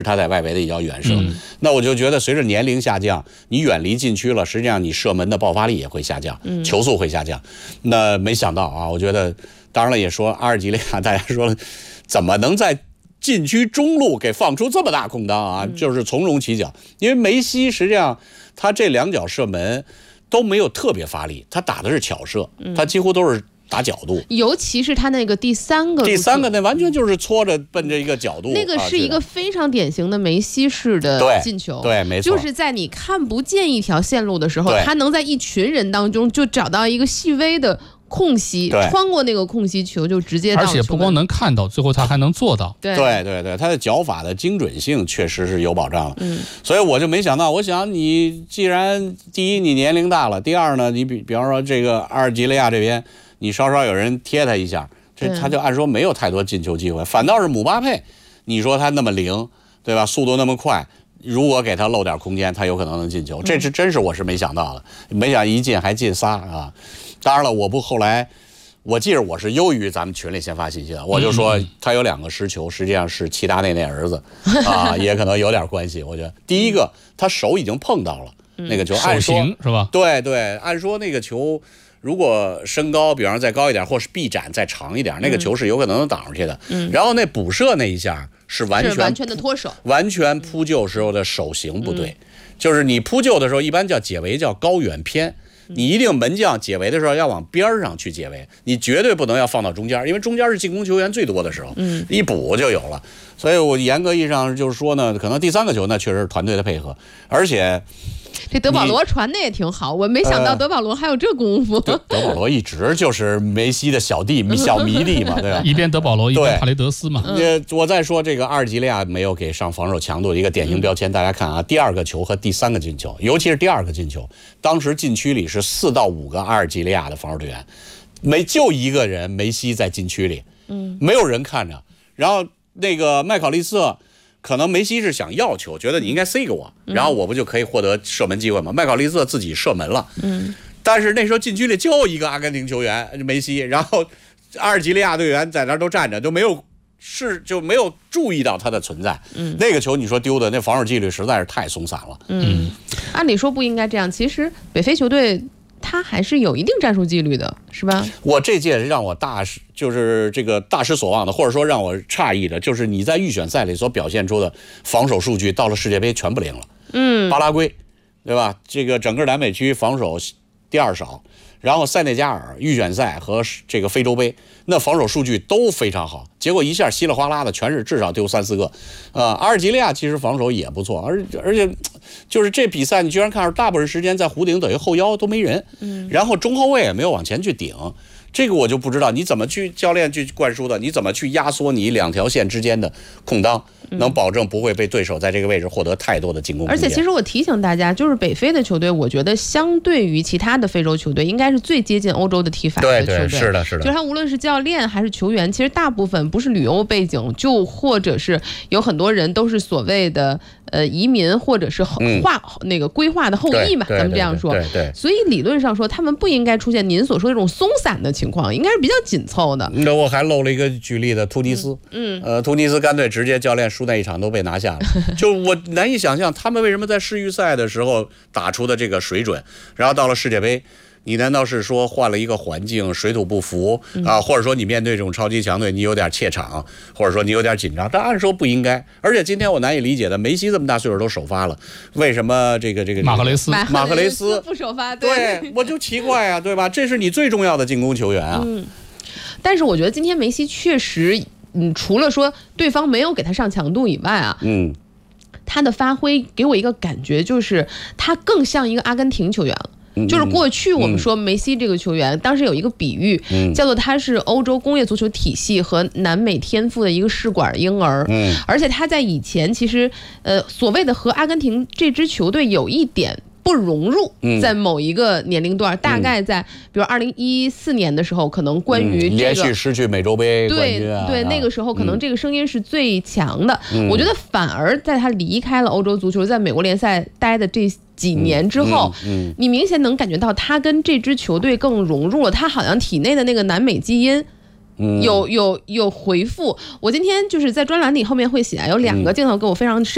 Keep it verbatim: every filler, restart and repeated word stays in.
他在外围的也叫远射、 嗯。 那我就觉得随着年龄下降，你远离禁区了，实际上你射门的爆发力也会下降， 嗯、 球速会下降。那没想到啊，我觉得，当然了，也说阿尔及利亚，大家说了，怎么能在禁区中路给放出这么大空当啊？ 嗯、 就是从容起脚，因为梅西实际上他这两脚射门都没有特别发力，他打的是巧射，他几乎都是打角度， 尤其是他那个第三个， 第三个那完全就是搓着奔着一个角度， 那个是一个非常典型的梅西式的进球， 对，对没错， 就是在你看不见一条线路的时候，他能在一群人当中就找到一个细微的空隙，穿过那个空隙球就直接到， 而且不光能看到，最后他还能做到。 对对对对，他的脚法的精准性确实是有保障了。嗯，所以我就没想到，我想你既然第一你年龄大了，第二呢，你比比方说这个阿尔及利亚这边。你稍稍有人贴他一下，这他就按说没有太多进球机会，反倒是姆巴佩，你说他那么灵，对吧？速度那么快，如果给他漏点空间，他有可能能进球。这是真是我是没想到的，没想一进还进仨啊！当然了，我不后来，我记着我是优于咱们群里先发信息的，我就说他有两个失球，实际上是齐达内那儿子啊，也可能有点关系。我觉得第一个他手已经碰到了那个球， 手型是吧？ 对对，按说那个球。如果身高，比方说再高一点，或是臂展再长一点，那个球是有可能能挡出去的。嗯，然后那补射那一下是完全是完全的脱手， 完全扑救时候的手型不对，嗯、就是你扑救的时候一般叫解围，叫高远偏。你一定门将解围的时候要往边上去解围，你绝对不能要放到中间，因为中间是进攻球员最多的时候，嗯，一补就有了。所以我严格意义上就是说呢，可能第三个球呢确实是团队的配合，而且。 这德保罗传的也挺好，我没想到德保罗还有这功夫。 呃、德保罗一直就是梅西的小弟、小迷弟嘛，对吧？ 一边德保罗，一边帕雷德斯嘛。 呃，我再说这个阿尔及利亚没有给上防守强度的一个典型标签，嗯、大家看啊，第二个球和第三个进球，尤其是第二个进球，当时禁区里是四到五个阿尔及利亚的防守队员，没就一个人梅西在禁区里，嗯，没有人看着，然后那个麦考利瑟。可能梅西是想要球，觉得你应该塞给我，然后我不就可以获得射门机会吗？麦考利瑟自己射门了，嗯，但是那时候禁区里就一个阿根廷球员梅西，然后阿尔及利亚队员在那儿都站着，都没有是就没有注意到他的存在。嗯，那个球你说丢的，那防守纪律实在是太松散了。 嗯，按理说不应该这样，其实北非球队。他还是有一定战术纪律的，是吧？ 我这届让我大失，就是这个大失所望的，或者说让我诧异的，就是你在预选赛里所表现出的防守数据，到了世界杯全不灵了。嗯，巴拉圭，对吧？这个整个南美区防守第二少，然后塞内加尔预选赛和这个非洲杯，那防守数据都非常好，结果一下稀里哗啦的全是至少丢三四个。呃，阿尔及利亚其实防守也不错，而而且。就是这比赛，你居然看到大部分时间在弧顶等于后腰都没人，嗯，然后中后卫也没有往前去顶，这个我就不知道你怎么去教练去灌输的，你怎么去压缩你两条线之间的空当，能保证不会被对手在这个位置获得太多的进攻空间。 而且其实我提醒大家，就是北非的球队，我觉得相对于其他的非洲球队，应该是最接近欧洲的踢法的球队。 对对，是的，是的。 就是他无论是教练还是球员，其实大部分不是旅游背景，就或者是有很多人都是所谓的呃移民或者是划、嗯、那个规划的后裔嘛，咱们这样说。 对 对, 对, 对。 所以理论上说，他们不应该出现您所说的这种松散的情况，应该是比较紧凑的。 那我还漏了一个举例的突尼斯，嗯，呃，突尼斯干脆直接教练输那一场都被拿下了，就我难以想象他们为什么在世预赛的时候打出的这个水准，然后到了世界杯。你难道是说换了一个环境，水土不服啊？或者说你面对这种超级强队，你有点怯场，或者说你有点紧张？但按说不应该。而且今天我难以理解的，梅西这么大岁数都首发了，为什么这个这个马赫雷斯马赫雷斯不首发？ 对，对我就奇怪啊，对吧？这是你最重要的进攻球员啊。 嗯，但是我觉得今天梅西确实，嗯，除了说对方没有给他上强度以外啊，嗯，他的发挥给我一个感觉，就是他更像一个阿根廷球员了。就是过去我们说梅西这个球员，嗯、当时有一个比喻，嗯、叫做他是欧洲工业足球体系和南美天赋的一个试管婴儿。嗯，而且他在以前其实，呃，所谓的和阿根廷这支球队有一点。不融入，在某一个年龄段，嗯、大概在比如二零一四年的时候，可能关于、这个嗯、 连续失去美洲杯冠军、啊、 对对，那个时候可能这个声音是最强的。嗯、我觉得反而在他离开了欧洲足球，在美国联赛待的这几年之后，嗯嗯、你明显能感觉到他跟这支球队更融入了，他好像体内的那个南美基因。有有有回复，我今天就是在专栏里后面会写，有两个镜头给我非常深。